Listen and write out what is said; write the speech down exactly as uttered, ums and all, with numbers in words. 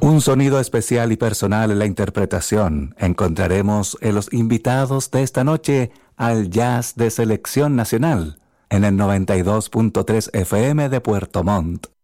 Un sonido especial y personal en la interpretación encontraremos en los invitados de esta noche al Jazz de Selección Nacional en el noventa y dos punto tres F M de Puerto Montt.